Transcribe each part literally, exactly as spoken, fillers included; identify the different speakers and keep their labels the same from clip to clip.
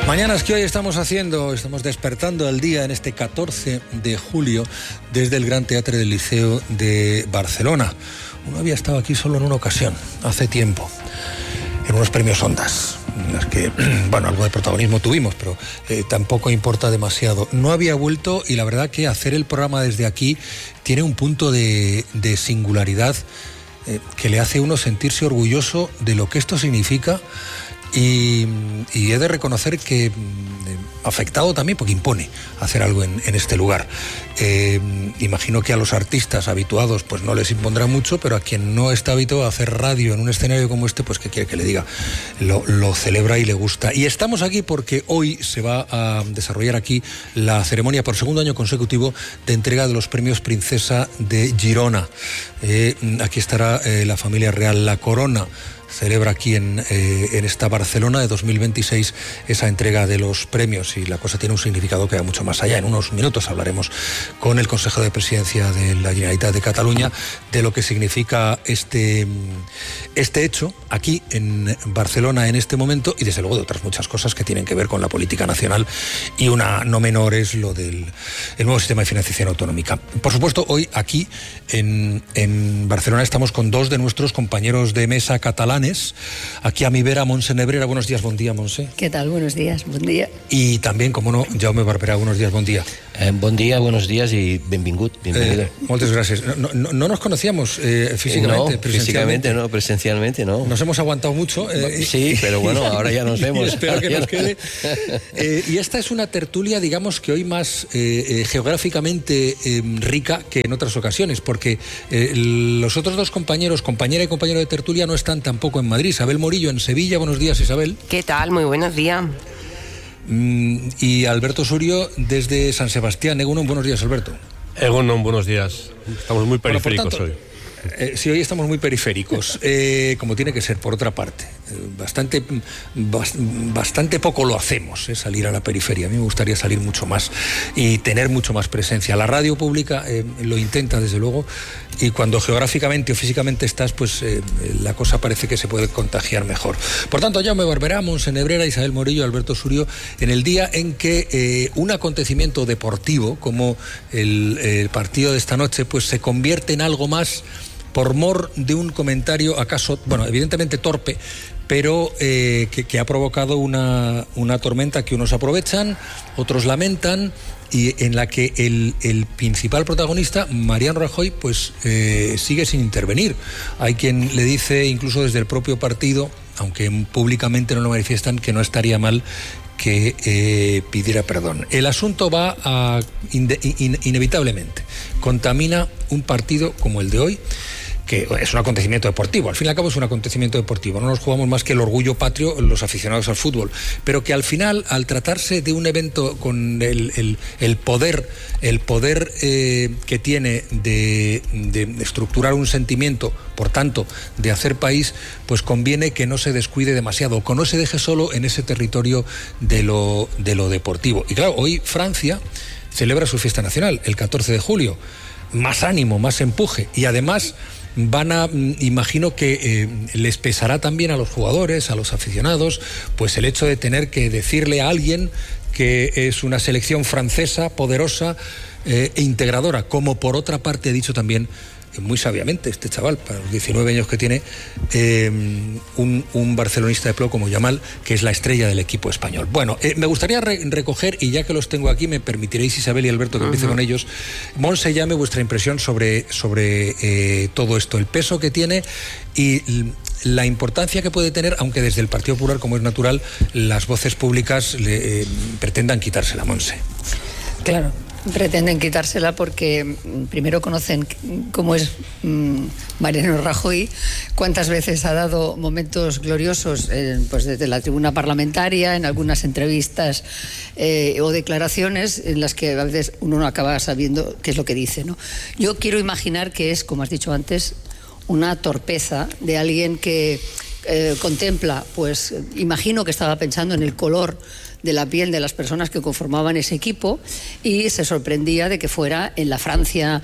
Speaker 1: Mañanas que hoy estamos haciendo, estamos despertando el día en este catorce de julio desde el Gran Teatre del Liceo de Barcelona. Uno había estado aquí solo en una ocasión, hace tiempo, en unos premios Ondas, en las que, bueno, algo de protagonismo tuvimos, pero eh, tampoco importa demasiado. No había vuelto y la verdad que hacer el programa desde aquí tiene un punto de, de singularidad eh, que le hace a uno sentirse orgulloso de lo que esto significa. Y, y he de reconocer que eh, afectado también porque impone hacer algo en, en este lugar. Eh, imagino que a los artistas habituados pues no les impondrá mucho, pero a quien no está habituado a hacer radio en un escenario como este, pues que quiere que le diga, lo, lo celebra y le gusta. Y estamos aquí porque hoy se va a desarrollar aquí la ceremonia por segundo año consecutivo de entrega de los premios Princesa de Girona. Eh, aquí estará eh, la familia real, la corona celebra aquí en, eh, en esta Barcelona de dos mil veintiséis esa entrega de los premios, y la cosa tiene un significado que va mucho más allá. En unos minutos hablaremos con el Consejo de Presidencia de la Generalitat de Cataluña de lo que significa este, este hecho aquí en Barcelona en este momento, y desde luego de otras muchas cosas que tienen que ver con la política nacional, y una no menor es lo del el nuevo sistema de financiación autonómica. Por supuesto, hoy aquí en, en Barcelona estamos con dos de nuestros compañeros de mesa catalanes. Aquí a mi vera, Montse Nebrera. Buenos días, buen día, Montse.
Speaker 2: ¿Qué tal? Buenos días, buen día.
Speaker 1: Y también, como no, Jaume Barberà. Buenos días, buen día.
Speaker 3: Eh, bon dia, buenos días y benvingut, bienvenido.
Speaker 1: Eh, muchas gracias. No, no, no nos conocíamos eh, físicamente,
Speaker 3: no, físicamente no, presencialmente no.
Speaker 1: Nos hemos aguantado mucho. Eh,
Speaker 3: sí, pero bueno, ahora ya nos vemos.
Speaker 1: Espero que nos quede. Eh, y esta es una tertulia, digamos que hoy más eh, eh, geográficamente eh, rica que en otras ocasiones, porque eh, los otros dos compañeros, compañera y compañero de tertulia, no están tampoco en Madrid. Isabel Morillo en Sevilla. Buenos días, Isabel.
Speaker 4: ¿Qué tal? Muy buenos días.
Speaker 1: Mm, y Alberto Surio desde San Sebastián. Egunon, buenos días, Alberto.
Speaker 5: Egunon, buenos días. Estamos muy periféricos
Speaker 1: bueno, por tanto,
Speaker 5: hoy.
Speaker 1: Eh, sí, hoy estamos muy periféricos, eh, como tiene que ser, por otra parte. Eh, bastante, bast, bastante poco lo hacemos, eh, salir a la periferia. A mí me gustaría salir mucho más y tener mucho más presencia. La radio pública eh, lo intenta, desde luego, y cuando geográficamente o físicamente estás, pues eh, la cosa parece que se puede contagiar mejor. Por tanto, Jaume Barberà, Montse Nebrera, Isabel Morillo, Alberto Surio, en el día en que eh, un acontecimiento deportivo como el, el partido de esta noche, pues se convierte en algo más por mor de un comentario acaso, bueno, evidentemente torpe, pero eh, que, que ha provocado una, una tormenta que unos aprovechan, otros lamentan, y en la que el, el principal protagonista, Mariano Rajoy, pues eh, sigue sin intervenir. Hay quien le dice, incluso desde el propio partido, aunque públicamente no lo manifiestan, que no estaría mal que eh, pidiera perdón. El asunto va a, in, in, inevitablemente, contamina un partido como el de hoy, que es un acontecimiento deportivo. Al fin y al cabo es un acontecimiento deportivo. No nos jugamos más que el orgullo patrio los aficionados al fútbol. Pero que al final, al tratarse de un evento con el, el, el poder, el poder eh, que tiene de, de, de estructurar un sentimiento, por tanto, de hacer país, pues conviene que no se descuide demasiado, que no se deje solo en ese territorio de lo, de lo deportivo. Y claro, hoy Francia celebra su fiesta nacional, el catorce de julio. Más ánimo, más empuje. Y además van a, imagino que eh, les pesará también a los jugadores, a los aficionados, pues el hecho de tener que decirle a alguien que es una selección francesa poderosa eh, e integradora, como por otra parte he dicho también muy sabiamente este chaval, para los diecinueve años que tiene, eh, un, un barcelonista de pro como Yamal, que es la estrella del equipo español. Bueno, eh, me gustaría re recoger, y ya que los tengo aquí, me permitiréis, Isabel y Alberto, que uh-huh. empiece con ellos. Montse, llame vuestra impresión sobre, sobre eh, todo esto, el peso que tiene y la importancia que puede tener, aunque desde el Partido Popular, como es natural, las voces públicas le, eh, pretendan quitársela, Montse.
Speaker 2: Claro. Pretenden quitársela porque primero conocen cómo es mmm, Mariano Rajoy, cuántas veces ha dado momentos gloriosos eh, pues desde la tribuna parlamentaria, en algunas entrevistas eh, o declaraciones en las que a veces uno no acaba sabiendo qué es lo que dice, ¿no? Yo quiero imaginar que es, como has dicho antes, una torpeza de alguien que eh, contempla, pues imagino que estaba pensando en el color de la piel de las personas que conformaban ese equipo y se sorprendía de que fuera en la Francia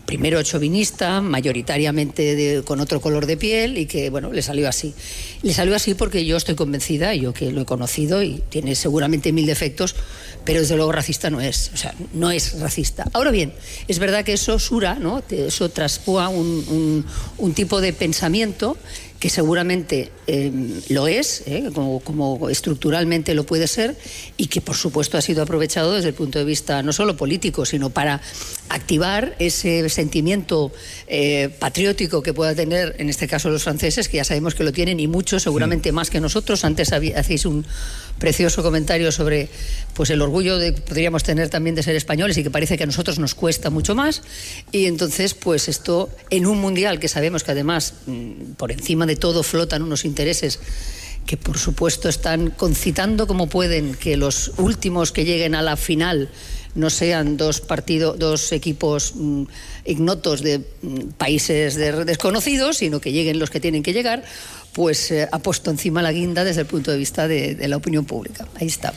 Speaker 2: primero chauvinista, mayoritariamente de, con otro color de piel, y que, bueno, le salió así. Le salió así porque yo estoy convencida, yo que lo he conocido, y tiene seguramente mil defectos, pero desde luego racista no es, o sea, no es racista. Ahora bien, es verdad que eso sura, ¿no? Eso traspúa un, un, un tipo de pensamiento que seguramente eh, lo es, eh, como, como estructuralmente lo puede ser, y que por supuesto ha sido aprovechado desde el punto de vista no solo político, sino para activar ese sentimiento eh, patriótico que pueda tener, en este caso, los franceses, que ya sabemos que lo tienen, y muchos, seguramente sí, más que nosotros. Antes había, hacéis un precioso comentario sobre, pues, el orgullo de podríamos tener también de ser españoles, y que parece que a nosotros nos cuesta mucho más. Y entonces, pues esto, en un mundial que sabemos que además, por encima de todo, flotan unos intereses que por supuesto están concitando como pueden que los últimos que lleguen a la final no sean dos partidos, dos equipos mmm, ignotos de mmm, países de, desconocidos, sino que lleguen los que tienen que llegar. Pues eh, ha puesto encima la guinda desde el punto de vista de, de la opinión pública. Ahí está.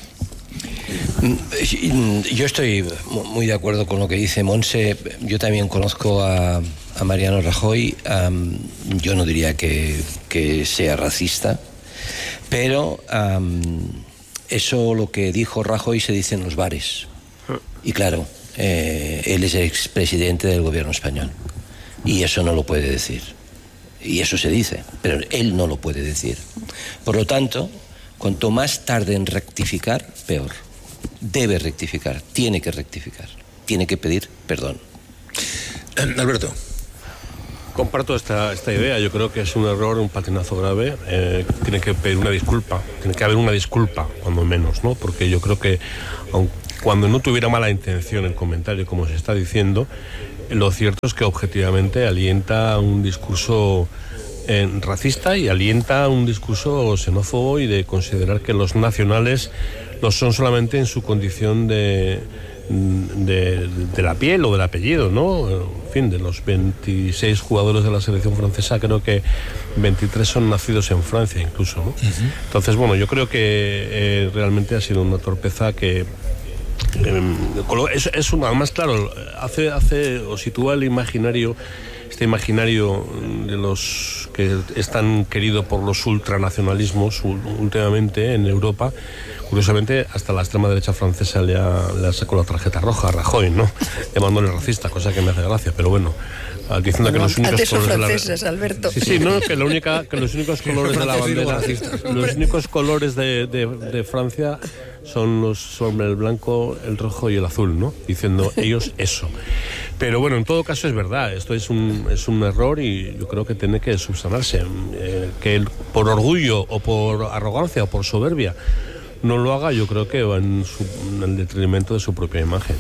Speaker 3: Yo estoy muy de acuerdo con lo que dice Montse. Yo también conozco a, a Mariano Rajoy. Um, yo no diría que, que sea racista, pero um, eso, lo que dijo Rajoy, se dice en los bares. Y claro, eh, él es el expresidente del gobierno español y eso no lo puede decir. Y eso se dice, pero él no lo puede decir. Por lo tanto, cuanto más tarde en rectificar, peor. Debe rectificar, tiene que rectificar, tiene que pedir perdón.
Speaker 1: Alberto.
Speaker 5: Comparto esta, esta idea. Yo creo que es un error, un patinazo grave. Eh, tiene que pedir una disculpa, tiene que haber una disculpa, cuando menos, ¿no? Porque yo creo que, aun cuando no tuviera mala intención el comentario, como se está diciendo, lo cierto es que objetivamente alienta un discurso eh, racista y alienta un discurso xenófobo y de considerar que los nacionales no son solamente en su condición de, de, de la piel o del apellido, ¿no? En fin, de los veintiséis jugadores de la selección francesa, creo que veintitrés son nacidos en Francia incluso, ¿no? Uh-huh. Entonces, bueno, yo creo que eh, realmente ha sido una torpeza que eh, es, es una, además, claro, hace, hace o sitúa el imaginario, este imaginario de los que es tan querido por los ultranacionalismos últimamente en Europa. Curiosamente, hasta la extrema derecha francesa le ha, le ha sacado la tarjeta roja a Rajoy, ¿no? Llamándole racista, cosa que me hace gracia, pero bueno, diciendo no, que los únicos colores
Speaker 2: franceses, de la... Alberto.
Speaker 5: Sí, sí, no, que, la única, que los únicos colores de la bandera, los únicos colores de, de, de Francia son los son el blanco, el rojo y el azul, ¿no? Diciendo ellos eso. Pero bueno, en todo caso es verdad, esto es un, es un error y yo creo que tiene que subsanarse. Eh, que él, por orgullo o por arrogancia o por soberbia no lo haga, yo creo que va en, su, en el detrimento de su propia imagen.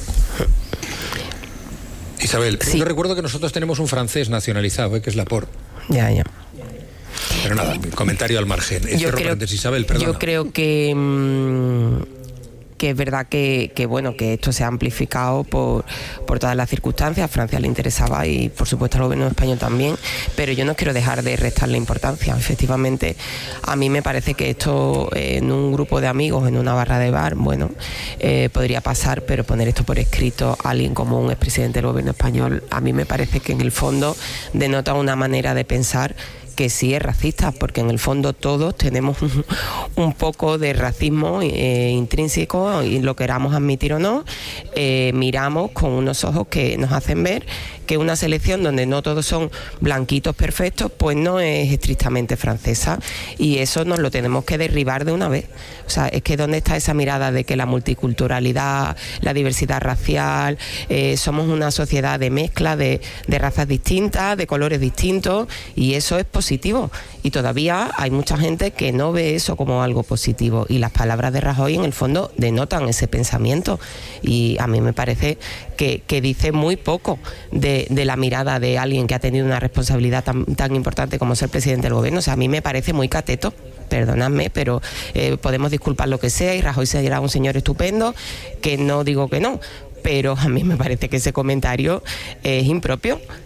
Speaker 1: Isabel,
Speaker 4: sí.
Speaker 1: Yo recuerdo que nosotros tenemos un francés nacionalizado, ¿eh? Que es Laporte.
Speaker 4: Ya, ya.
Speaker 1: Pero nada, comentario al margen.
Speaker 4: Yo creo,
Speaker 1: Isabel, perdona.
Speaker 4: yo creo que... Mmm... que es verdad que, que bueno que esto se ha amplificado por, por todas las circunstancias. A Francia le interesaba y por supuesto al gobierno español también, pero yo no quiero dejar de restarle importancia. Efectivamente, a mí me parece que esto en un grupo de amigos, en una barra de bar, bueno, eh, podría pasar, pero poner esto por escrito a alguien como un expresidente del gobierno español, a mí me parece que en el fondo denota una manera de pensar que sí es racista, porque en el fondo todos tenemos un, un poco de racismo eh, intrínseco, y lo queramos admitir o no, eh, miramos con unos ojos que nos hacen ver que una selección donde no todos son blanquitos perfectos, pues no es estrictamente francesa, y eso nos lo tenemos que derribar de una vez. O sea, es que ¿dónde está esa mirada de que la multiculturalidad, la diversidad racial, eh, somos una sociedad de mezcla de, de razas distintas, de colores distintos, y eso es positivo? Y todavía hay mucha gente que no ve eso como algo positivo, y las palabras de Rajoy en el fondo denotan ese pensamiento, y a mí me parece que, que dice muy poco de, de la mirada de alguien que ha tenido una responsabilidad tan, tan importante como ser presidente del gobierno. O sea, a mí me parece muy cateto, perdonadme, pero eh, podemos disculpar lo que sea, y Rajoy será un señor estupendo, que no digo que no, pero a mí me parece que ese comentario es impropio.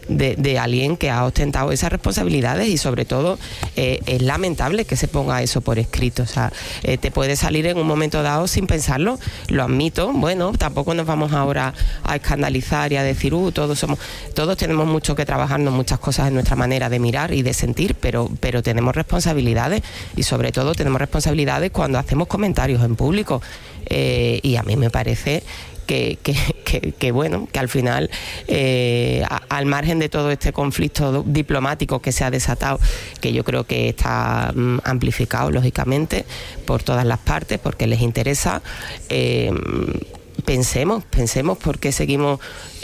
Speaker 4: de, de alguien que ha ostentado esas responsabilidades y sobre todo eh, es lamentable que se ponga eso por escrito. O sea, eh, te puede salir en un momento dado sin pensarlo, lo admito. Bueno, tampoco nos vamos ahora a escandalizar y a decir, uh, todos somos, todos tenemos mucho que trabajarnos, muchas cosas en nuestra manera de mirar y de sentir, pero, pero tenemos responsabilidades y sobre todo tenemos responsabilidades cuando hacemos comentarios en público. Eh, y a mí me parece Que, que, que, que bueno, que al final, eh, a, al margen de todo este conflicto diplomático que se ha desatado, que yo creo que está mm, amplificado, lógicamente, por todas las partes, porque les interesa, eh, pensemos, pensemos por qué seguimos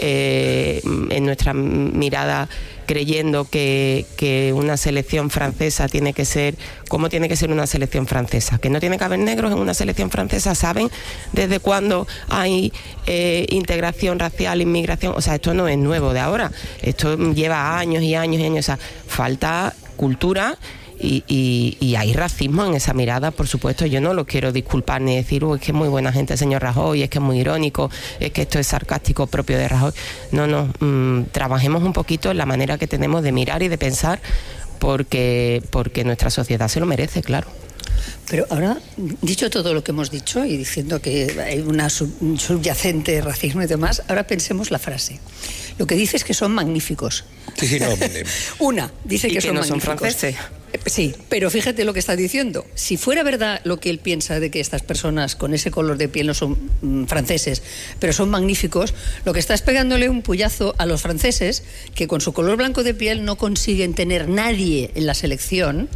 Speaker 4: eh, en nuestra mirada creyendo que, que una selección francesa tiene que ser, ¿cómo tiene que ser una selección francesa? Que no tiene que haber negros en una selección francesa. ¿Saben desde cuándo hay eh, integración racial, inmigración? O sea, esto no es nuevo de ahora, esto lleva años y años y años. O sea, falta cultura. Y, y, y hay racismo en esa mirada, por supuesto. Yo no lo quiero disculpar ni decir, oh, es que es muy buena gente el señor Rajoy, es que es muy irónico, es que esto es sarcástico propio de Rajoy. No, no, mmm, trabajemos un poquito en la manera que tenemos de mirar y de pensar, porque, porque nuestra sociedad se lo merece, claro.
Speaker 2: Pero ahora, dicho todo lo que hemos dicho y diciendo que hay una sub, un subyacente racismo y demás, ahora pensemos la frase. Lo que dice es que son magníficos.
Speaker 1: Sí, sí, no.
Speaker 2: Una, dice
Speaker 4: y
Speaker 2: que,
Speaker 4: que
Speaker 2: son
Speaker 4: no
Speaker 2: magníficos.
Speaker 4: son franceses.
Speaker 2: Sí, pero fíjate lo que está diciendo. Si fuera verdad lo que él piensa de que estas personas con ese color de piel no son mm, franceses, pero son magníficos, lo que está es pegándole un puyazo a los franceses que con su color blanco de piel no consiguen tener nadie en la selección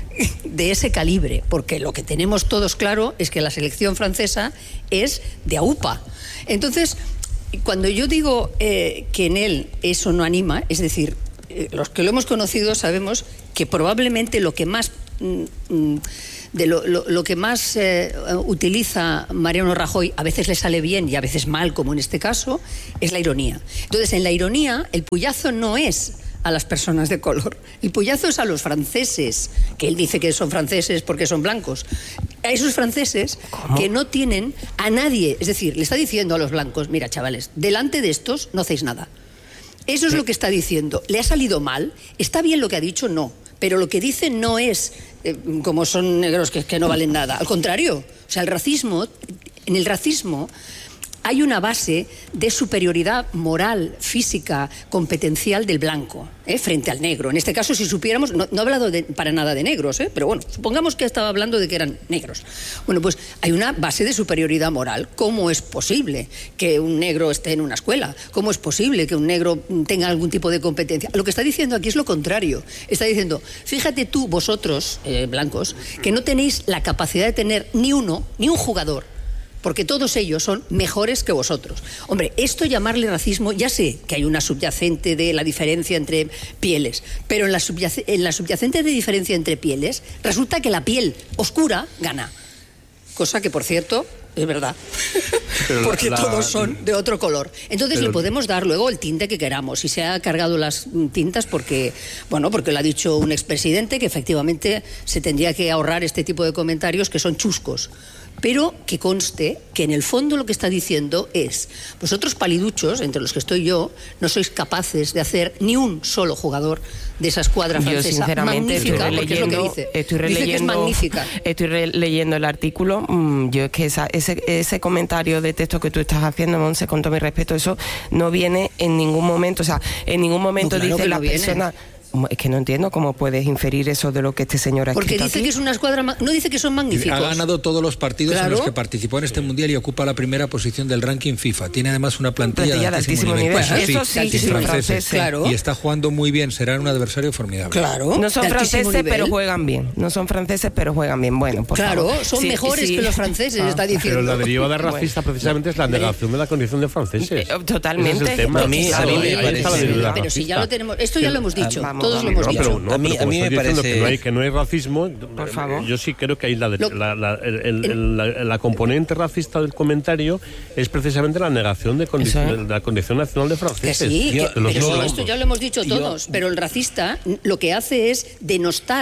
Speaker 2: de ese calibre, porque lo que tenemos todos claro es que la selección francesa es de aupa. Entonces, cuando yo digo eh, que en él eso no anima, es decir, eh, los que lo hemos conocido sabemos que probablemente lo que más mm, de lo, lo, lo que más eh, utiliza Mariano Rajoy, a veces le sale bien y a veces mal, como en este caso, es la ironía. Entonces, en la ironía, el puyazo no es a las personas de color, el puyazo es a los franceses, que él dice que son franceses porque son blancos, a esos franceses ¿Cómo? Que no tienen a nadie, es decir, le está diciendo a los blancos, mira chavales, delante de estos no hacéis nada. Eso es lo que está diciendo. ¿Le ha salido mal? ¿Está bien lo que ha dicho? No. Pero lo que dice no es eh, como son negros que, que no valen nada. Al contrario, o sea, el racismo, en el racismo hay una base de superioridad moral, física, competencial del blanco, ¿eh? frente al negro. En este caso, si supiéramos, no, no he hablado de, para nada de negros, ¿eh? pero bueno, supongamos que estaba hablando de que eran negros. Bueno, pues hay una base de superioridad moral. ¿Cómo es posible que un negro esté en una escuela? ¿Cómo es posible que un negro tenga algún tipo de competencia? Lo que está diciendo aquí es lo contrario. Está diciendo, fíjate tú, vosotros, eh, blancos, que no tenéis la capacidad de tener ni uno, ni un jugador, porque todos ellos son mejores que vosotros. Hombre, esto llamarle racismo, ya sé que hay una subyacente de la diferencia entre pieles, pero en la, subyac- en la subyacente de diferencia entre pieles, resulta que la piel oscura gana. Cosa que, por cierto, es verdad, pero porque la, todos son de otro color. Entonces pero, le podemos dar luego el tinte que queramos. Y se ha cargado las tintas porque, bueno, porque lo ha dicho un expresidente, que efectivamente se tendría que ahorrar este tipo de comentarios que son chuscos. Pero que conste que en el fondo lo que está diciendo es, vosotros paliduchos, entre los que estoy yo, no sois capaces de hacer ni un solo jugador de esa escuadra francesa. Yo sinceramente magnífica, estoy releyendo, porque es lo que dice.
Speaker 4: Estoy releyendo,
Speaker 2: dice que es magnífica.
Speaker 4: Estoy releyendo el artículo. Yo es que esa, ese, ese comentario de texto que tú estás haciendo, Monse, con todo mi respeto, eso no viene en ningún momento, o sea, en ningún momento no, claro dice la no persona... Es que no entiendo cómo puedes inferir eso de lo que este señor ha
Speaker 2: Porque
Speaker 4: escrito
Speaker 2: dice
Speaker 4: aquí.
Speaker 2: que es una escuadra... No dice que son magníficos.
Speaker 1: Ha ganado todos los partidos
Speaker 2: claro.
Speaker 1: en los que participó en este mundial y ocupa la primera posición del ranking FIFA. Tiene además una plantilla,
Speaker 4: plantilla
Speaker 1: de altísimo,
Speaker 4: altísimo
Speaker 1: nivel.
Speaker 4: nivel.
Speaker 1: Bueno,
Speaker 4: eso sí,
Speaker 1: sí,
Speaker 4: sí,
Speaker 1: franceses.
Speaker 4: franceses.
Speaker 2: Claro.
Speaker 1: Y está jugando muy bien. Será un adversario formidable.
Speaker 2: Claro.
Speaker 4: No son franceses,
Speaker 2: nivel.
Speaker 4: pero juegan bien. No son franceses, pero juegan bien. Bueno, por
Speaker 2: Claro,
Speaker 4: favor.
Speaker 2: son
Speaker 4: sí,
Speaker 2: mejores
Speaker 4: sí.
Speaker 2: que los franceses, ah. está diciendo.
Speaker 5: Pero la derivada racista bueno. precisamente es la negación de la condición de franceses.
Speaker 4: Eh, totalmente.
Speaker 5: Ese es el tema.
Speaker 3: A mí, a mí me
Speaker 2: parece. Pero si ya lo tenemos... Esto ya lo hemos dicho.
Speaker 4: Vamos,
Speaker 2: todos
Speaker 4: vamos,
Speaker 2: lo hemos
Speaker 5: no,
Speaker 2: dicho.
Speaker 5: Pero, no,
Speaker 3: a mí,
Speaker 5: pero
Speaker 3: a mí me parece
Speaker 5: que no, hay, que no hay racismo.
Speaker 4: Por favor.
Speaker 5: Yo sí creo que hay la, de,
Speaker 2: lo,
Speaker 5: la, la, el, el, el, la, la componente racista del comentario es precisamente la negación de, condición, de la condición nacional de franceses.
Speaker 2: Que sí,
Speaker 5: yo,
Speaker 2: que,
Speaker 5: los
Speaker 2: pero
Speaker 5: no,
Speaker 2: esto ya lo hemos dicho todos, yo, pero el racista lo que hace es denostar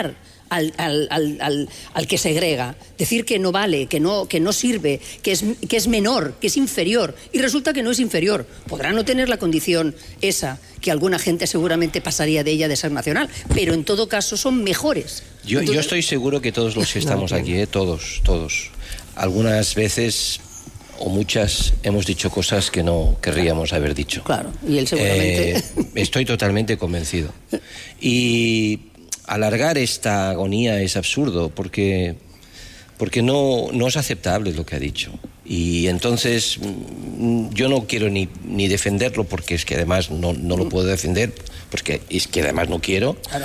Speaker 6: al, al, al, al, al que segrega, decir que no vale, que no, que no sirve, que es, que es menor, que es inferior, y resulta que no es inferior. Podrá no tener la condición esa, que alguna gente seguramente pasaría de ella de ser nacional, pero en todo caso son mejores.
Speaker 3: Yo,
Speaker 6: Entonces,
Speaker 3: yo estoy seguro que todos los que estamos aquí, ¿eh? todos, todos, algunas veces o muchas hemos dicho cosas que no querríamos haber dicho.
Speaker 6: Claro, y él seguramente...
Speaker 3: Eh, estoy totalmente convencido. Y alargar esta agonía es absurdo porque, porque no, no es aceptable lo que ha dicho. Y entonces yo no quiero ni, ni defenderlo porque es que además no, no lo puedo defender, porque es que además no quiero,
Speaker 6: Claro.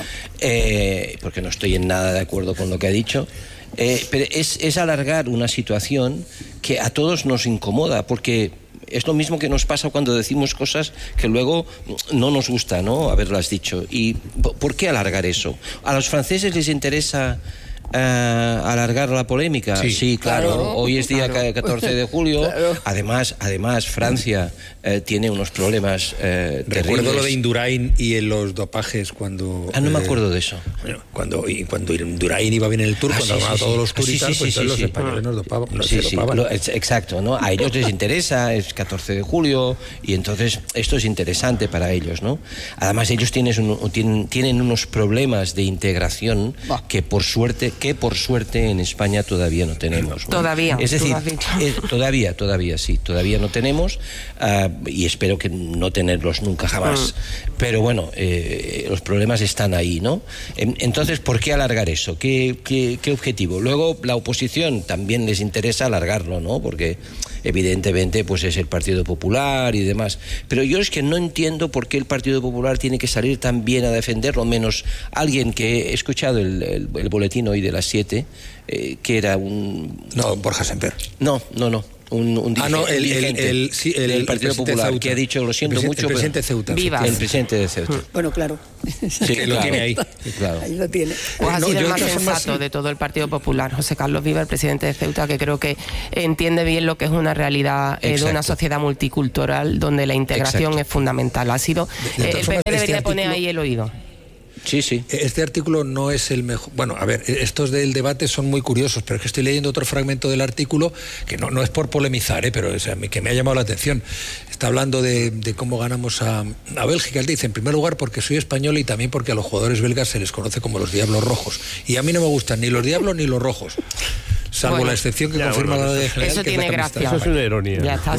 Speaker 3: eh, porque no estoy en nada de acuerdo con lo que ha dicho. Eh, pero es, es alargar una situación que a todos nos incomoda, porque es lo mismo que nos pasa cuando decimos cosas que luego no nos gusta, ¿no?, haberlas dicho. ¿Y por qué alargar eso? ¿A los franceses les interesa uh, alargar la polémica?
Speaker 1: Sí,
Speaker 3: sí claro.
Speaker 6: claro.
Speaker 3: Hoy es día
Speaker 6: Claro.
Speaker 3: catorce de julio.
Speaker 6: Claro.
Speaker 3: Además, además Francia eh, tiene unos problemas eh,
Speaker 1: Recuerdo
Speaker 3: terribles.
Speaker 1: lo de Indurain y en los dopajes cuando...
Speaker 3: Ah, no me
Speaker 1: eh,
Speaker 3: acuerdo de eso.
Speaker 1: Bueno, cuando, y cuando Indurain iba bien en el Tour,
Speaker 3: Ah,
Speaker 1: cuando
Speaker 3: sí,
Speaker 1: ganaba
Speaker 3: sí,
Speaker 1: todos
Speaker 3: sí.
Speaker 1: los
Speaker 3: Ah,
Speaker 1: Tours
Speaker 3: sí,
Speaker 1: y tal,
Speaker 3: sí,
Speaker 1: pues
Speaker 3: sí,
Speaker 1: entonces
Speaker 3: sí,
Speaker 1: los
Speaker 3: sí.
Speaker 1: españoles nos dopaban. No
Speaker 3: Sí,
Speaker 1: se
Speaker 3: sí,
Speaker 1: dopaban.
Speaker 3: lo- es- exacto, ¿no? A ellos les interesa, es catorce de julio, y entonces esto es interesante para ellos, ¿no? Además, ellos tienen, un- tienen, tienen unos problemas de integración
Speaker 6: Bah.
Speaker 3: que por suerte, que por suerte en España todavía no tenemos, ¿no?
Speaker 4: Todavía,
Speaker 3: Es
Speaker 4: tú
Speaker 3: decir,
Speaker 4: lo has dicho.
Speaker 3: eh, todavía, todavía sí, todavía no tenemos, ah, y espero que no tenerlos nunca jamás. Pero bueno, eh, los problemas están ahí, ¿no? En- Entonces, ¿por qué alargar eso? ¿Qué, qué, qué objetivo? Luego, la oposición también les interesa alargarlo, ¿no? Porque evidentemente pues es el Partido Popular y demás. Pero yo es que no entiendo por qué el Partido Popular tiene que salir también a defenderlo, menos alguien que he escuchado el, el, el boletín hoy de las siete, eh, que era un...
Speaker 1: No, Borja Semper.
Speaker 3: No, no, no. Un, un
Speaker 1: Ah, no,
Speaker 3: dirigente-
Speaker 1: el, el,
Speaker 3: dirigente
Speaker 1: el, sí, el,
Speaker 3: del
Speaker 1: el
Speaker 3: Partido
Speaker 1: presidente
Speaker 3: Popular,
Speaker 1: Ceuta.
Speaker 3: que ha dicho, lo siento
Speaker 1: el presi-
Speaker 3: mucho,
Speaker 1: el presidente
Speaker 3: pero-
Speaker 1: Ceuta.
Speaker 4: Viva.
Speaker 3: el presidente de Ceuta.
Speaker 6: Bueno, claro.
Speaker 3: Sí,
Speaker 1: Que lo
Speaker 3: claro.
Speaker 1: tiene ahí.
Speaker 3: Claro.
Speaker 6: Ahí lo tiene.
Speaker 4: Pues ha
Speaker 1: No,
Speaker 4: sido
Speaker 1: yo
Speaker 4: el
Speaker 1: de
Speaker 4: más
Speaker 1: todas formas,
Speaker 4: sensato
Speaker 1: sí.
Speaker 4: de todo el Partido Popular, José Carlos Viva, el presidente de Ceuta, que creo que entiende bien lo que es una realidad eh, de
Speaker 3: Exacto.
Speaker 4: una sociedad multicultural donde la integración
Speaker 3: Exacto.
Speaker 4: es fundamental. Ha sido,
Speaker 1: De- de
Speaker 4: eh,
Speaker 1: todas
Speaker 4: el
Speaker 1: formas,
Speaker 4: P P debería
Speaker 1: este
Speaker 4: poner
Speaker 1: artículo-
Speaker 4: ahí el oído.
Speaker 3: Sí, sí.
Speaker 1: Este artículo no es el mejor. Bueno, a ver, estos del debate son muy curiosos, pero es que estoy leyendo otro fragmento del artículo que no, no es por polemizar, ¿eh? Pero o sea, que me ha llamado la atención. Está hablando de, de cómo ganamos a, a Bélgica. Él dice, en primer lugar, porque soy español y también porque a los jugadores belgas se les conoce como los Diablos Rojos. Y a mí no me gustan ni los Diablos ni los Rojos. Salvo
Speaker 4: Bueno,
Speaker 1: la excepción que
Speaker 5: ya,
Speaker 1: confirma
Speaker 5: bueno,
Speaker 1: la ley
Speaker 5: eso-
Speaker 1: general.
Speaker 4: eso
Speaker 1: que es
Speaker 4: tiene
Speaker 1: la
Speaker 4: gracia.
Speaker 1: camiseta
Speaker 5: Eso es una ironía.
Speaker 4: Ya está,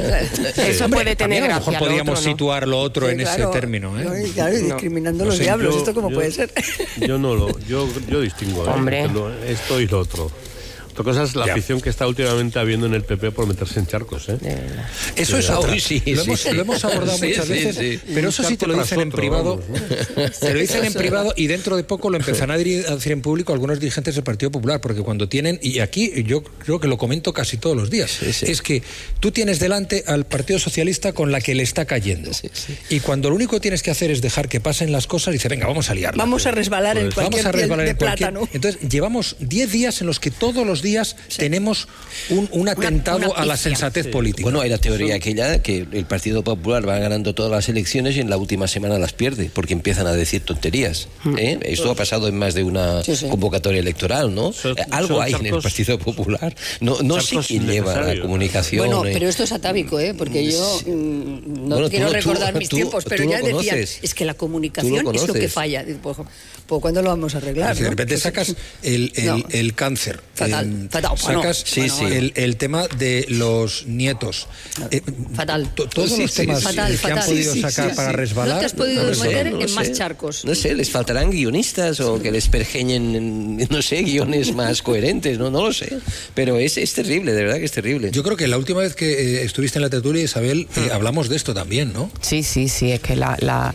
Speaker 4: sí. Eso
Speaker 1: Hombre,
Speaker 4: puede tener
Speaker 1: también a lo mejor
Speaker 4: gracia. lo
Speaker 1: podríamos
Speaker 4: otro no.
Speaker 1: situar lo otro
Speaker 6: Sí,
Speaker 1: en
Speaker 6: claro.
Speaker 1: ese término, ¿eh?
Speaker 6: No, y claro, y discriminando
Speaker 1: No
Speaker 6: los
Speaker 1: sé,
Speaker 6: diablos,
Speaker 5: Yo-
Speaker 6: ¿esto cómo
Speaker 5: yo-
Speaker 6: puede ser?
Speaker 5: Yo no lo, yo, yo distingo, ¿eh?
Speaker 4: Hombre.
Speaker 5: Lo- esto y lo otro. Otra cosa es la
Speaker 1: Ya.
Speaker 5: afición que está últimamente habiendo en el P P por meterse en charcos, ¿eh?
Speaker 4: De verdad.
Speaker 1: Eso es otra.
Speaker 3: Uy, sí,
Speaker 1: lo,
Speaker 3: sí,
Speaker 1: hemos,
Speaker 3: sí.
Speaker 1: lo hemos abordado
Speaker 3: Sí,
Speaker 1: muchas
Speaker 3: sí,
Speaker 1: veces,
Speaker 3: sí.
Speaker 1: pero eso
Speaker 5: Un
Speaker 1: sí te lo
Speaker 5: charco
Speaker 1: dicen en
Speaker 5: tras otro,
Speaker 1: privado.
Speaker 5: vamos,
Speaker 1: Te lo dicen en privado y dentro de poco lo empezarán a dir- a decir en público algunos dirigentes del Partido Popular, porque cuando tienen, y aquí yo creo que lo comento casi todos los días,
Speaker 3: Sí, sí.
Speaker 1: es que tú tienes delante al Partido Socialista con la que le está cayendo.
Speaker 3: Sí, sí.
Speaker 1: Y cuando lo único que tienes que hacer es dejar que pasen las cosas, dice, venga, vamos a liarla.
Speaker 6: Vamos a resbalar en
Speaker 5: Pues
Speaker 6: cualquier
Speaker 1: Vamos a
Speaker 6: piel
Speaker 1: resbalar
Speaker 6: de
Speaker 1: en cualquier-
Speaker 6: plátano.
Speaker 1: Entonces, llevamos diez días en los que todos los días tenemos un, un atentado
Speaker 6: una
Speaker 1: a la
Speaker 6: pifia.
Speaker 1: sensatez política.
Speaker 3: Bueno, hay la teoría aquella que el Partido Popular va ganando todas las elecciones y en la última semana las pierde, porque empiezan a decir tonterías. ¿eh? Esto ha pasado en más de una
Speaker 6: Sí, sí.
Speaker 3: convocatoria electoral, ¿no?
Speaker 5: Son-
Speaker 3: Eh, Algo
Speaker 5: son
Speaker 3: hay en el
Speaker 5: charcos-
Speaker 3: Partido Popular. No, no sé
Speaker 5: charcos
Speaker 3: quién lleva la
Speaker 5: innecesarios.
Speaker 3: comunicación.
Speaker 6: Bueno,
Speaker 3: eh.
Speaker 6: pero esto es atávico, ¿eh? Porque yo mm, no
Speaker 3: Bueno, tú
Speaker 6: quiero
Speaker 3: lo- tú-
Speaker 6: recordar mis
Speaker 3: tú-
Speaker 6: tiempos, pero
Speaker 3: tú lo
Speaker 6: ya decían,
Speaker 3: conoces.
Speaker 6: es que la
Speaker 3: Tú
Speaker 6: comunicación
Speaker 3: lo
Speaker 6: es lo que
Speaker 3: conoces.
Speaker 6: falla. Digo, Pues, pues ¿cuándo lo vamos a arreglar?
Speaker 1: Si de
Speaker 6: no?
Speaker 1: repente
Speaker 6: Pues-
Speaker 1: sacas el, el,
Speaker 6: No.
Speaker 1: el cáncer,
Speaker 6: Fatal,
Speaker 1: em,
Speaker 6: fatal, bueno,
Speaker 1: sacas
Speaker 3: Sí,
Speaker 6: bueno,
Speaker 3: sí.
Speaker 6: bueno.
Speaker 1: El, el tema de los nietos, eh,
Speaker 6: Fatal.
Speaker 1: to- todos
Speaker 3: Sí,
Speaker 1: los
Speaker 3: sí,
Speaker 1: temas
Speaker 6: fatal,
Speaker 1: que han
Speaker 6: fatal.
Speaker 1: podido
Speaker 6: Sí, sí,
Speaker 1: sacar
Speaker 6: sí,
Speaker 1: para
Speaker 6: sí.
Speaker 1: resbalar.
Speaker 6: No te has podido
Speaker 3: No lo sé,
Speaker 6: meter
Speaker 3: no lo
Speaker 6: en más
Speaker 3: sé.
Speaker 6: charcos.
Speaker 3: No sé, les faltarán guionistas o que les pergeñen, en, no sé, guiones más coherentes, no, no lo sé. Pero es, es terrible, de verdad que es terrible.
Speaker 1: Yo creo que la última vez que eh, estuviste en la tertulia, Isabel, eh, hablamos de esto también, ¿no?
Speaker 4: Sí, sí, sí, es que la, la-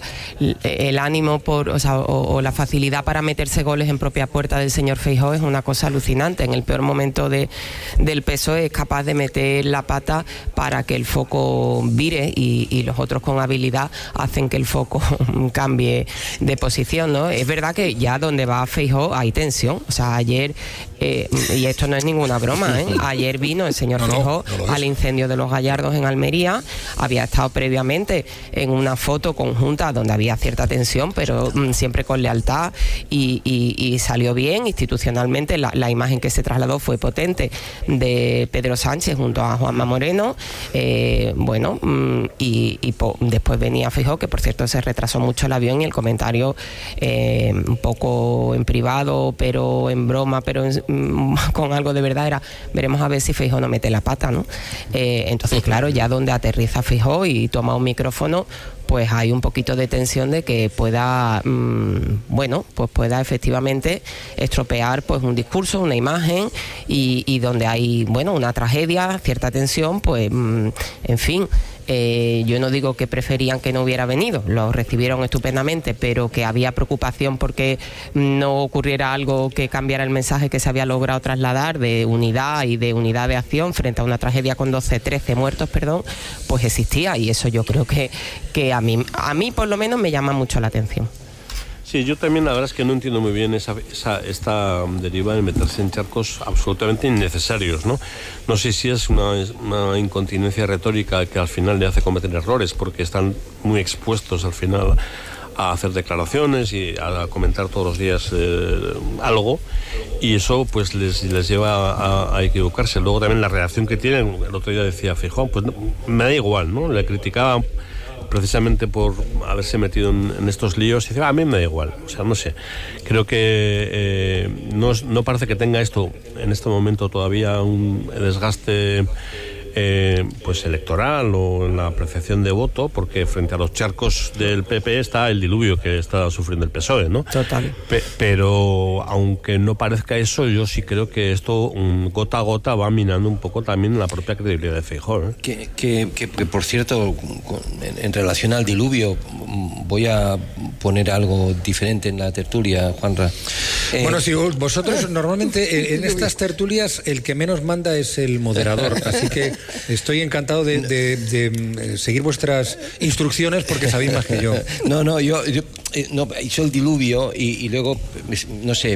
Speaker 4: el ánimo por, o, sea, o, o la facilidad para meterse goles en propia puerta del señor Feijóo es una cosa alucinante. En el peor momento de, del P S O E es capaz de meter la pata para que el foco vire y, y los otros con habilidad hacen que el foco cambie de posición, ¿no? Es verdad que ya donde va Feijóo hay tensión. O sea, ayer, eh, y esto no es ninguna broma, ¿eh? Ayer vino el señor no, Feijóo no, no al incendio de los Gallardos en Almería, había estado previamente en una foto conjunta donde había cierta tensión, pero mm, siempre con lealtad y, y, y salió bien institucionalmente. La, la imagen que se trasladó fue potente de Pedro Sánchez junto a Juanma Moreno, eh, bueno, mm, y, y po, después venía Feijóo, que por cierto se retrasó mucho el avión, y el comentario eh, un poco en privado, pero en broma, pero en, mm, con algo de verdad era: veremos a ver si Feijóo no mete la pata, ¿no? Eh, entonces, claro, ya donde aterriza Feijóo y toma un micrófono, pues hay un poquito de tensión de que pueda, mmm, bueno, pues pueda efectivamente estropear pues un discurso, una imagen, y, y donde hay, bueno, una tragedia, cierta tensión, pues, mmm, en fin. Eh, yo no digo que preferían que no hubiera venido, lo recibieron estupendamente, pero que había preocupación porque no ocurriera algo que cambiara el mensaje que se había logrado trasladar de unidad y de unidad de acción frente a una tragedia con doce, trece muertos, perdón, pues existía, y eso yo creo que, que a mí, a mí por lo menos me llama mucho la atención.
Speaker 5: Sí, yo también la verdad es que no entiendo muy bien esa, esa, esta deriva de meterse en charcos absolutamente innecesarios, ¿no? No sé si es una, una incontinencia retórica que al final le hace cometer errores, porque están muy expuestos al final a hacer declaraciones y a comentar todos los días eh, algo, y eso pues les, les lleva a, a equivocarse. Luego también la reacción que tienen, el otro día decía Feijóo, pues no, me da igual, ¿no? Le criticaba precisamente por haberse metido en, en estos líos, y dice, ah, a mí me da igual. O sea, no sé, creo que eh, no, no parece que tenga esto en este momento todavía un desgaste eh, pues electoral o en la apreciación de voto, porque frente a los charcos del P P está el diluvio que está sufriendo el P S O E, ¿no?
Speaker 4: Total.
Speaker 5: Pe- pero aunque no parezca eso, yo sí creo que esto um, gota a gota va minando un poco también la propia credibilidad de Feijóo, ¿eh?
Speaker 3: Que, que, que, que por cierto, con, en, en relación al diluvio, voy a poner algo diferente en la tertulia, Juanra.
Speaker 1: Eh, bueno, si vosotros normalmente en estas tertulias el que menos manda es el moderador, así que estoy encantado de, de, de seguir vuestras instrucciones porque sabéis más que yo.
Speaker 3: No, no, yo, yo no, hizo el diluvio y, y luego, no sé,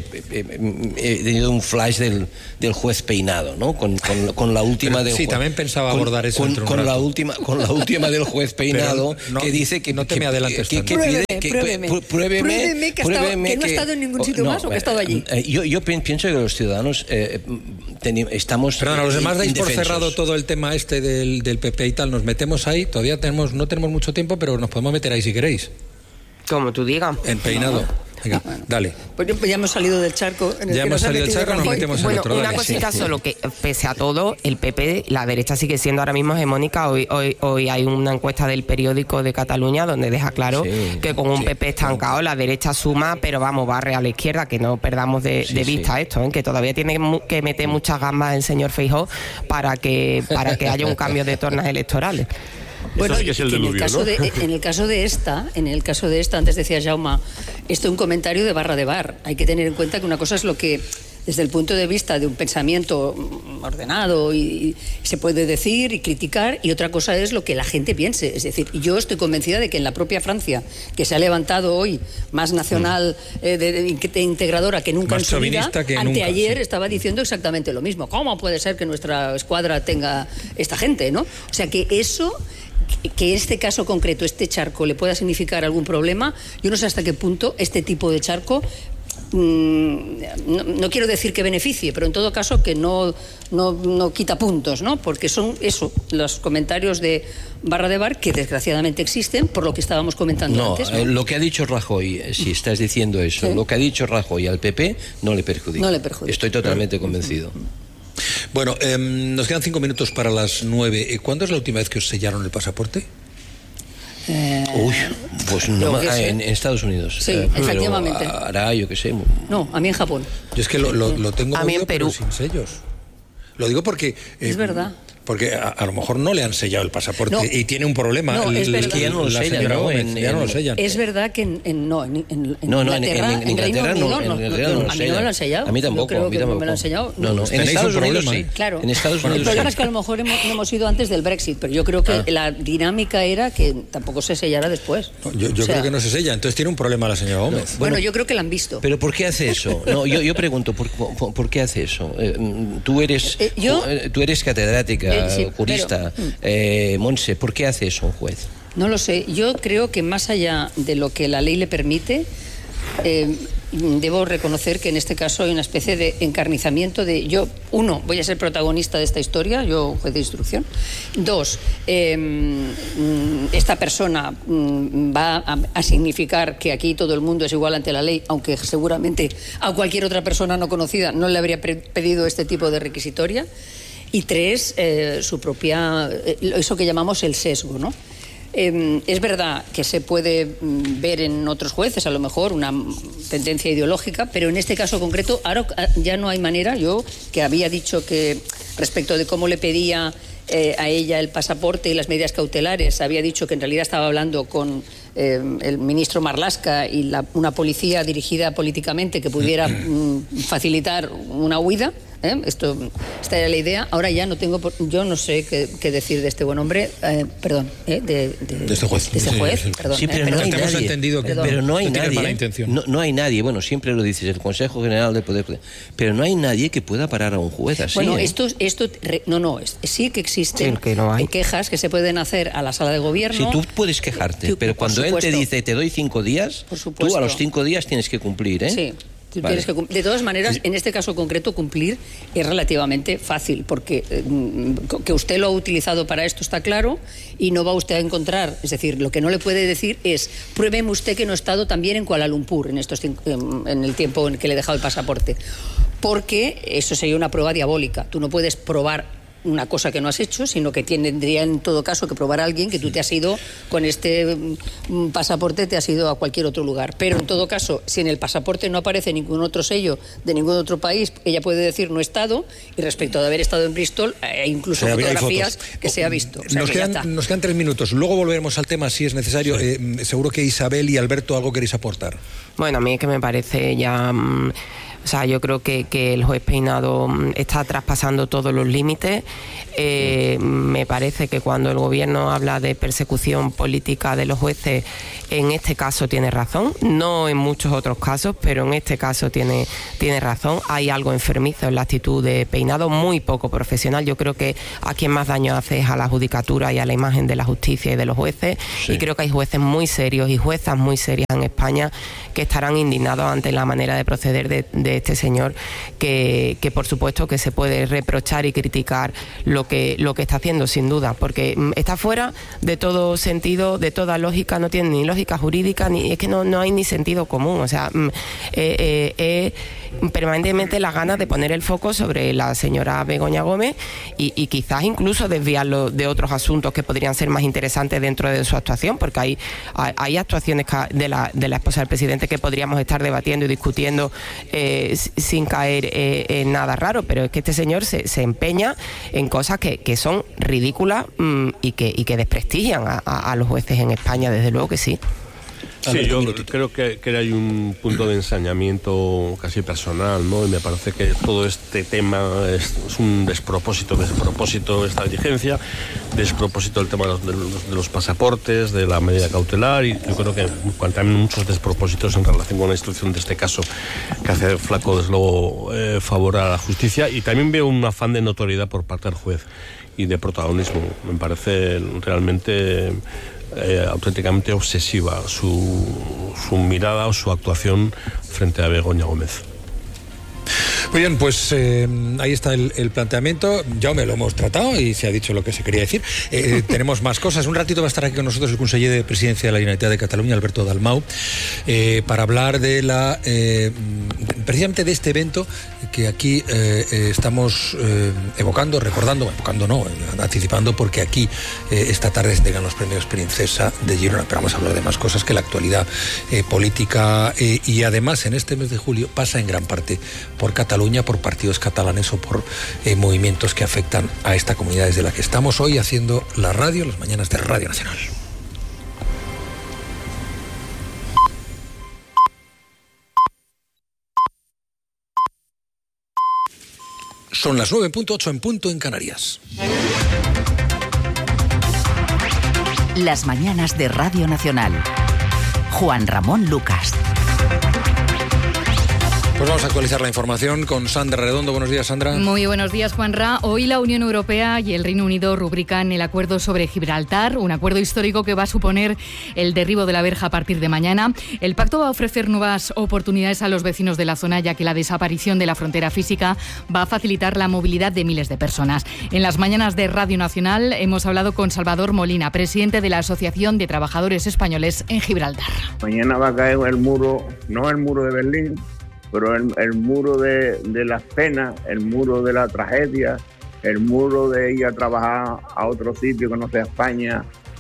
Speaker 3: he tenido un flash del, del juez Peinado, ¿no? Con, con, con la última del
Speaker 1: Sí,
Speaker 3: juez,
Speaker 1: también pensaba
Speaker 3: con,
Speaker 1: abordar eso.
Speaker 3: Con,
Speaker 1: entre un
Speaker 3: con
Speaker 1: rato.
Speaker 3: la última, con la última del juez Peinado,
Speaker 1: no,
Speaker 3: que dice que
Speaker 1: no te
Speaker 3: que,
Speaker 1: me adelantes
Speaker 3: que, que,
Speaker 2: pruébeme,
Speaker 3: pide, que,
Speaker 2: pruébeme,
Speaker 3: pruébeme,
Speaker 2: pruébeme que, ha estado,
Speaker 3: pruébeme
Speaker 2: que no ha estado en ningún sitio
Speaker 3: no,
Speaker 2: más o que ha estado allí.
Speaker 3: Eh, yo, yo pienso que los ciudadanos eh, teni, estamos
Speaker 1: Perdón, a los demás dais por
Speaker 3: indefensos.
Speaker 1: cerrado todo el tema este del, del P P y tal, nos metemos ahí, todavía tenemos no tenemos mucho tiempo, pero nos podemos meter ahí si queréis.
Speaker 4: Como tú digas.
Speaker 1: En Peinado. Venga,
Speaker 2: Bueno,
Speaker 1: dale.
Speaker 2: Pues ya hemos salido del charco. En el
Speaker 1: Ya
Speaker 2: que
Speaker 1: hemos
Speaker 2: nos ha
Speaker 1: salido del
Speaker 2: metido
Speaker 1: charco, nos
Speaker 2: Rajoy.
Speaker 1: metemos en
Speaker 4: Bueno,
Speaker 1: otro.
Speaker 4: una
Speaker 1: Dale.
Speaker 4: cosita solo, que pese a todo, el P P, la derecha sigue siendo ahora mismo hegemónica. Hoy hoy hoy hay una encuesta del periódico de Cataluña donde deja claro
Speaker 3: Sí,
Speaker 4: que con un
Speaker 3: sí.
Speaker 4: P P estancado la derecha suma, pero vamos, barre a la izquierda, que no perdamos de,
Speaker 3: Sí,
Speaker 4: de vista
Speaker 3: sí.
Speaker 4: esto, ¿eh? Que todavía tiene mu- que meter muchas gambas el señor Feijóo para que, para que haya un cambio de tornas electorales.
Speaker 2: Bueno,
Speaker 5: Esto sí que es el
Speaker 2: y en, el
Speaker 5: diluvio,
Speaker 2: caso
Speaker 5: ¿no?
Speaker 2: de, en el caso de esta, en el caso de esta, antes decía Jaume, esto es un comentario de barra de bar. Hay que tener en cuenta que una cosa es lo que, desde el punto de vista de un pensamiento ordenado, y, y se puede decir y criticar, y otra cosa es lo que la gente piense. Es decir, yo estoy convencida de que en la propia Francia, que se ha levantado hoy más nacional, eh, de, de, de integradora que nunca
Speaker 1: Más
Speaker 2: en su vida,
Speaker 1: chauvinista que
Speaker 2: anteayer
Speaker 1: nunca, sí.
Speaker 2: estaba diciendo exactamente lo mismo. ¿Cómo puede ser que nuestra escuadra tenga esta gente, no? O sea, que eso, que este caso concreto, este charco, le pueda significar algún problema, yo no sé hasta qué punto este tipo de charco, mmm, no, no quiero decir que beneficie, pero en todo caso que no, no, no quita puntos, ¿no? Porque son eso, los comentarios de barra de bar que desgraciadamente existen, por lo que estábamos comentando
Speaker 3: No,
Speaker 2: antes, ¿no?
Speaker 3: eh, lo que ha dicho Rajoy, eh, si estás diciendo eso,
Speaker 2: Sí.
Speaker 3: lo que ha dicho Rajoy al P P no le perjudica.
Speaker 2: No le perjudica.
Speaker 3: Estoy totalmente convencido.
Speaker 1: Bueno, eh, nos quedan cinco minutos para las nueve. Eh, ¿Cuándo es la última vez que os sellaron el pasaporte?
Speaker 2: Eh,
Speaker 3: Uy, pues no,
Speaker 2: Creo que
Speaker 3: ah,
Speaker 2: sí.
Speaker 3: en, en Estados Unidos.
Speaker 2: Sí,
Speaker 3: Eh, pero
Speaker 2: efectivamente.
Speaker 3: hará, yo qué sé.
Speaker 2: no, a mí en Japón.
Speaker 1: Yo es que lo, lo, lo tengo
Speaker 4: A mí en
Speaker 1: movido, pero
Speaker 4: Perú.
Speaker 1: sin sellos. Lo digo porque... eh,
Speaker 2: Es verdad.
Speaker 1: Porque a, a lo mejor no le han sellado el pasaporte
Speaker 6: no,
Speaker 1: y tiene un problema.
Speaker 6: No,
Speaker 1: el,
Speaker 6: es,
Speaker 1: el,
Speaker 3: que ya no lo
Speaker 1: la
Speaker 3: sellan,
Speaker 1: señora
Speaker 3: ¿no?
Speaker 1: Gómez,
Speaker 3: En,
Speaker 1: ya no
Speaker 3: en,
Speaker 1: lo sellan.
Speaker 6: es verdad que en, en, no, en, en,
Speaker 3: no, no,
Speaker 6: Inglaterra,
Speaker 3: en, en, en Inglaterra
Speaker 6: Reino
Speaker 3: no,
Speaker 6: Unido,
Speaker 3: en
Speaker 6: no,
Speaker 3: Inglaterra no,
Speaker 6: no,
Speaker 3: no
Speaker 6: a mí no me lo han sellado.
Speaker 3: A mí tampoco,
Speaker 6: Yo creo
Speaker 3: a mí
Speaker 6: que
Speaker 3: tampoco.
Speaker 6: no me lo han sellado.
Speaker 3: No, no, en Estados
Speaker 1: un
Speaker 3: Unidos
Speaker 1: problema,
Speaker 3: sí.
Speaker 1: ¿eh?
Speaker 6: Claro.
Speaker 3: En Estados
Speaker 6: El
Speaker 3: Unidos
Speaker 6: problema
Speaker 3: sí.
Speaker 6: es que a lo mejor hemos, no hemos ido antes del Brexit, pero yo creo que
Speaker 3: Ah.
Speaker 6: la dinámica era que tampoco se sellara después.
Speaker 1: Yo, yo
Speaker 6: O sea,
Speaker 1: creo que no se sella, entonces tiene un problema la señora Gómez.
Speaker 6: Bueno, bueno, yo creo que la han visto.
Speaker 3: Pero ¿por qué hace eso? No, yo, yo pregunto, ¿por, por, ¿por qué hace eso? Eh, tú eres
Speaker 6: Eh, yo-
Speaker 3: tú eres catedrática,
Speaker 6: Eh, sí,
Speaker 3: jurista,
Speaker 6: pero, mm.
Speaker 3: eh, Montse, ¿por qué hace eso un juez?
Speaker 6: No lo sé. Yo creo que más allá de lo que la ley le permite, eh, debo reconocer que en este caso hay una especie de encarnizamiento de yo, uno, voy a ser protagonista de esta historia, yo juez de instrucción. Dos, eh, esta persona va a, a significar que aquí todo el mundo es igual ante la ley, aunque seguramente a cualquier otra persona no conocida no le habría pedido este tipo de requisitoria. Y tres, eh, su propia, eh, eso que llamamos el sesgo, ¿no? Eh, es verdad que se puede mm, ver en otros jueces, a lo mejor, una tendencia ideológica, pero en este caso concreto, ahora ya no hay manera. Yo, que había dicho que respecto de cómo le pedía eh, a ella el pasaporte y las medidas cautelares, había dicho que en realidad estaba hablando con eh, el ministro Marlaska y la, una policía dirigida políticamente que pudiera mm, facilitar una huida. ¿Eh? Esto, esta era la idea. Ahora ya no tengo, por, yo no sé qué, qué decir de este buen hombre, eh, perdón, ¿eh? de, de,
Speaker 1: de este juez.
Speaker 6: de este juez,
Speaker 1: Sí, sí.
Speaker 6: perdón.
Speaker 3: Sí, pero
Speaker 6: eh,
Speaker 3: no hay
Speaker 6: perdón.
Speaker 1: hemos
Speaker 3: nadie.
Speaker 1: entendido que-
Speaker 3: pero no hay
Speaker 1: no tienes
Speaker 3: nadie.
Speaker 1: mala intención.
Speaker 3: No, no hay nadie. Bueno, siempre lo dices, el Consejo General del Poder Judicial. Pero no hay nadie que pueda parar a un juez así.
Speaker 6: Bueno,
Speaker 3: ¿eh?
Speaker 6: esto, esto re- no, no, es- sí que existen
Speaker 4: Sí, que no hay.
Speaker 6: quejas que se pueden hacer a la sala de gobierno.
Speaker 3: Sí, tú puedes quejarte,
Speaker 6: Tú,
Speaker 3: pero
Speaker 6: por
Speaker 3: cuando él te
Speaker 6: supuesto.
Speaker 3: dice te doy cinco días,
Speaker 6: Por
Speaker 3: tú
Speaker 6: supuesto.
Speaker 3: a los cinco días tienes que cumplir, ¿eh?
Speaker 6: Sí. Tú
Speaker 3: Vale.
Speaker 6: tienes que cum- de todas maneras, en este caso concreto, cumplir es relativamente fácil, porque eh, mm, que usted lo ha utilizado para esto está claro y no va usted a encontrar. Es decir, lo que no le puede decir es, pruébeme usted que no he estado también en Kuala Lumpur en, estos, cinco- en, en el tiempo en que le he dejado el pasaporte. Porque eso sería una prueba diabólica. Tú no puedes probar una cosa que no has hecho, sino que tendría en todo caso que probar a alguien que tú te has ido con este mm, pasaporte, te has ido a cualquier otro lugar. Pero en todo caso, si en el pasaporte no aparece ningún otro sello de ningún otro país, ella puede decir no he estado, y respecto de haber estado en Bristol, hay incluso
Speaker 1: O sea, había
Speaker 6: fotografías
Speaker 1: fotos.
Speaker 6: que se ha visto. O sea,
Speaker 1: nos,
Speaker 6: que ya
Speaker 1: quedan,
Speaker 6: está.
Speaker 1: nos quedan tres minutos. Luego volveremos al tema si es necesario.
Speaker 5: Sí.
Speaker 1: Eh, seguro que Isabel y Alberto algo queréis aportar.
Speaker 4: Bueno, a mí es que me parece ya... mm, o sea, yo creo que, que el juez Peinado mm, está traspasando todos los límites. Eh, me parece que cuando el gobierno habla de persecución política de los jueces, en este caso tiene razón. No en muchos otros casos, pero en este caso tiene, tiene razón. Hay algo enfermizo en la actitud de Peinado, muy poco profesional. Yo creo que a quien más daño hace es a la judicatura y a la imagen de la justicia y de los jueces.
Speaker 3: Sí.
Speaker 4: Y creo que hay jueces muy serios y juezas muy serias en España que estarán indignados ante la manera de proceder de, de este señor, que, que por supuesto que se puede reprochar y criticar lo que, lo que está haciendo, sin duda, porque mm, está fuera de todo sentido, de toda lógica, no tiene ni lógica jurídica, ni es que no, no hay ni sentido común. O sea, mm, eh, eh, eh, permanentemente las ganas de poner el foco sobre la señora Begoña Gómez y, y quizás incluso desviarlo de otros asuntos que podrían ser más interesantes dentro de su actuación, porque hay, hay, hay actuaciones de la, de la esposa del presidente que podríamos estar debatiendo y discutiendo eh, sin caer eh, en nada raro, pero es que este señor se, se empeña en cosas que, que son ridículas mmm, y, que, y que desprestigian a, a, a los jueces en España, desde luego que sí.
Speaker 5: Sí, yo creo que, que hay un punto de ensañamiento casi personal, ¿no? Y me parece que todo este tema es, es un despropósito, despropósito esta diligencia, despropósito el tema de los, de, los, de los pasaportes, de la medida cautelar, y yo creo que también muchos despropósitos en relación con la instrucción de este caso, que hace flaco, desde luego, eh, favor a la justicia, y también veo un afán de notoriedad por parte del juez y de protagonismo. Me parece realmente... Eh, auténticamente obsesiva su, su mirada o su actuación frente a Begoña Gómez.
Speaker 1: Muy bien, pues eh, ahí está el, el planteamiento. Ya me lo hemos tratado y se ha dicho lo que se quería decir. Eh, tenemos más cosas. Un ratito va a estar aquí con nosotros el conseller de Presidencia de la Generalitat de Cataluña, Alberto Dalmau, eh, para hablar de la eh, precisamente de este evento que aquí eh, eh, estamos eh, evocando, recordando, evocando no, anticipando, porque aquí eh, esta tarde se entregan los premios Princesa de Girona. Pero vamos a hablar de más cosas, que la actualidad eh, política eh, y además en este mes de julio pasa en gran parte por Cataluña. Cataluña por partidos catalanes o por eh, movimientos que afectan a esta comunidad desde la que estamos hoy haciendo la radio, las mañanas de Radio Nacional. Son las nueve punto ocho en punto en Canarias.
Speaker 7: Las mañanas de Radio Nacional. Juan Ramón Lucas.
Speaker 1: Pues vamos a actualizar la información con Sandra Redondo. Buenos días, Sandra.
Speaker 8: Muy buenos días, Juanra. Hoy la Unión Europea y el Reino Unido rubrican el acuerdo sobre Gibraltar, un acuerdo histórico que va a suponer el derribo de la verja a partir de mañana. El pacto va a ofrecer nuevas oportunidades a los vecinos de la zona, ya que la desaparición de la frontera física va a facilitar la movilidad de miles de personas. En las mañanas de Radio Nacional hemos hablado con Salvador Molina, presidente de la Asociación de Trabajadores Españoles en Gibraltar.
Speaker 9: Mañana va a caer el muro, no el muro de Berlín, pero el, el muro de, de las penas, el muro de la tragedia, el muro de ir a trabajar a otro sitio que no sea España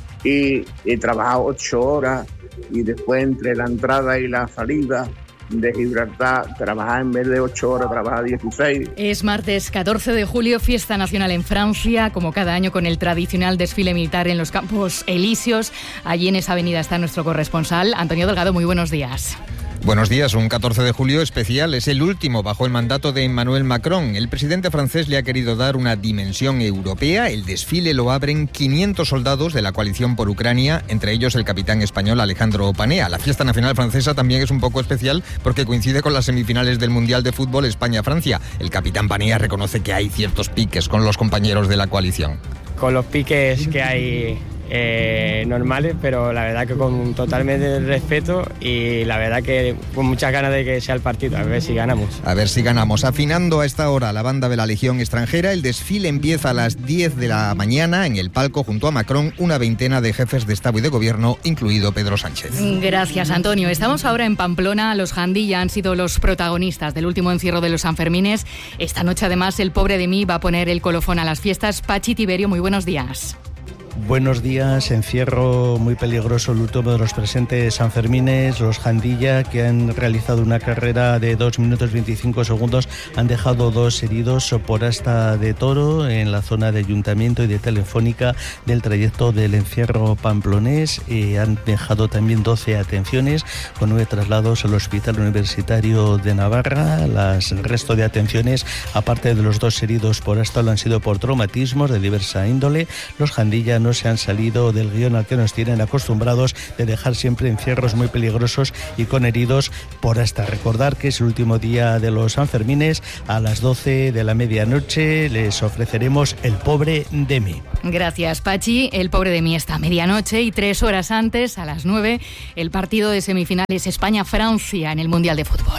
Speaker 9: y, y trabajar ocho horas y después entre la entrada y la salida de Gibraltar, trabajar en vez de ocho horas, trabajar dieciséis.
Speaker 8: Es martes catorce de julio, fiesta nacional en Francia, como cada año con el tradicional desfile militar en los Campos Elíseos. Allí en esa avenida está nuestro corresponsal, Antonio Delgado. Muy buenos días.
Speaker 10: Buenos días, un catorce de julio especial, es el último bajo el mandato de Emmanuel Macron. El presidente francés le ha querido dar una dimensión europea. El desfile lo abren quinientos soldados de la coalición por Ucrania, entre ellos el capitán español Alejandro Opanea. La fiesta nacional francesa también es un poco especial porque coincide con las semifinales del Mundial de Fútbol España-Francia. El capitán Opanea reconoce que hay ciertos piques con los compañeros de la coalición.
Speaker 11: Con los piques que hay eh, normales, pero la verdad que con totalmente respeto y la verdad que con muchas ganas de que sea el partido, a ver si ganamos.
Speaker 10: A ver si ganamos. Afinando a esta hora la banda de la Legión extranjera, el desfile empieza a las diez de la mañana en el palco junto a Macron, una veintena de jefes de Estado y de Gobierno, incluido Pedro Sánchez.
Speaker 8: Gracias, Antonio. Estamos ahora en Pamplona. Los Jandilla han sido los protagonistas del último encierro de los Sanfermines. Esta noche, además, el pobre de mí va a poner el colofón a las fiestas. Pachi Tiberio, muy buenos días.
Speaker 12: Buenos días, encierro muy peligroso el último de los presentes Sanfermines. Los Jandilla, que han realizado una carrera de dos minutos veinticinco segundos, han dejado dos heridos por asta de toro en la zona de Ayuntamiento y de Telefónica del trayecto del encierro pamplonés. Eh, han dejado también doce atenciones con nueve traslados al Hospital Universitario de Navarra. Las, el resto de atenciones, aparte de los dos heridos por asta, lo han sido por traumatismos de diversa índole. Los Jandilla no se han salido del guión al que nos tienen acostumbrados de dejar siempre encierros muy peligrosos y con heridos por hasta. Recordar que es el último día de los Sanfermines. A las doce de la medianoche les ofreceremos El pobre de mí.
Speaker 8: Gracias, Pachi. El pobre de mí esta medianoche y tres horas antes, a las nueve, el partido de semifinales España-Francia en el Mundial de Fútbol.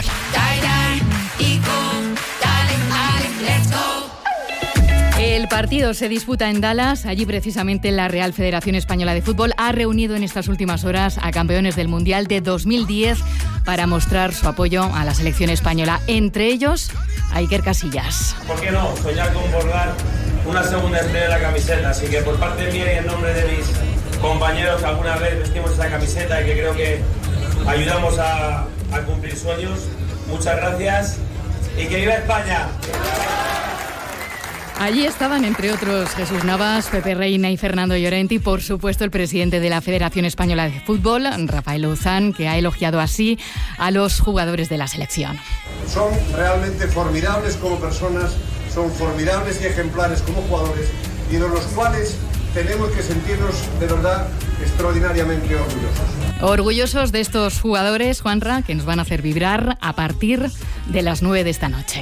Speaker 8: El partido se disputa en Dallas. Allí precisamente la Real Federación Española de Fútbol ha reunido en estas últimas horas a campeones del Mundial de dos mil diez para mostrar su apoyo a la selección española. Entre ellos, a Iker Casillas.
Speaker 13: ¿Por qué no soñar con bordar una segunda estrella en la camiseta? Así que por parte mía y en nombre de mis compañeros, alguna vez vestimos esa camiseta y que creo que ayudamos a, a cumplir sueños. Muchas gracias y que viva España.
Speaker 8: Allí estaban, entre otros, Jesús Navas, Pepe Reina y Fernando Llorente y, por supuesto, el presidente de la Federación Española de Fútbol, Rafael Luzán, que ha elogiado así a los jugadores de la selección.
Speaker 14: Son realmente formidables como personas, son formidables y ejemplares como jugadores y de los cuales tenemos que sentirnos de verdad extraordinariamente orgullosos.
Speaker 8: Orgullosos de estos jugadores, Juanra, que nos van a hacer vibrar a partir de las nueve de esta noche.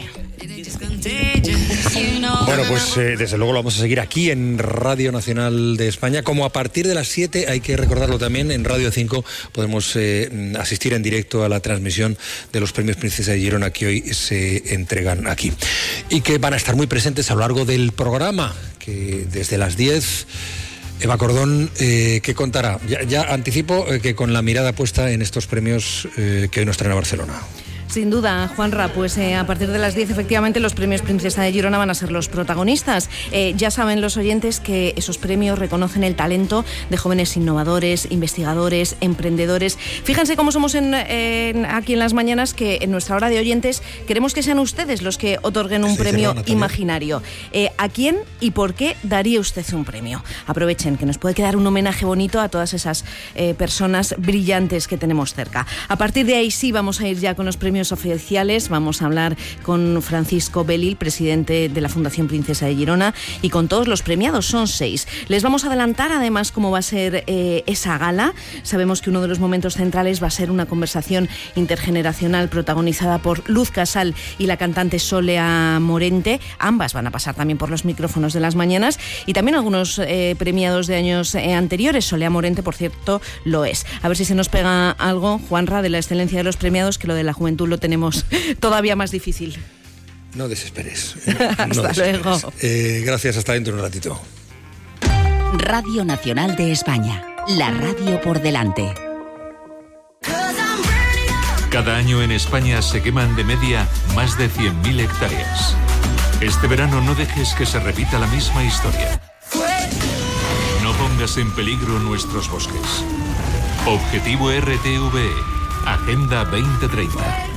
Speaker 1: Bueno, pues eh, desde luego lo vamos a seguir aquí en Radio Nacional de España. Como a partir de las siete, hay que recordarlo también, en Radio cinco podemos eh, asistir en directo a la transmisión de los premios Princesa de Girona que hoy se entregan aquí. Y que van a estar muy presentes a lo largo del programa, que desde las diez... Eva Cordón, eh, ¿qué contará? Ya, ya anticipo eh, que con la mirada puesta en estos premios eh, que hoy nos traen a Barcelona.
Speaker 15: Sin duda, Juanra, pues eh, a partir de las diez efectivamente los premios Princesa de Girona van a ser los protagonistas. Eh, ya saben los oyentes que esos premios reconocen el talento de jóvenes innovadores, investigadores, emprendedores. Fíjense cómo somos en, en, aquí en Las Mañanas, que en nuestra hora de oyentes queremos que sean ustedes los que otorguen un premio imaginario. Eh, ¿A quién y por qué daría usted un premio? Aprovechen, que nos puede quedar un homenaje bonito a todas esas eh, personas brillantes que tenemos cerca. A partir de ahí sí vamos a ir ya con los premios oficiales. Vamos a hablar con Francisco Belil, presidente de la Fundación Princesa de Girona, y con todos los premiados, son seis. Les vamos a adelantar además cómo va a ser eh, esa gala. Sabemos que uno de los momentos centrales va a ser una conversación intergeneracional protagonizada por Luz Casal y la cantante Solea Morente. Ambas van a pasar también por los micrófonos de Las Mañanas, y también algunos eh, premiados de años eh, anteriores. Solea Morente, por cierto, lo es. A ver si se nos pega algo, Juanra, de la excelencia de los premiados, que lo de la juventud lo tenemos todavía más difícil.
Speaker 1: No desesperes.
Speaker 15: Hasta
Speaker 1: no desesperes.
Speaker 15: luego.
Speaker 1: Eh, gracias, hasta dentro de un ratito.
Speaker 7: Radio Nacional de España, la radio por delante.
Speaker 16: Cada año en España se queman de media más de cien mil hectáreas. Este verano no dejes que se repita la misma historia. No pongas en peligro nuestros bosques. Objetivo R T V E, Agenda veinte treinta.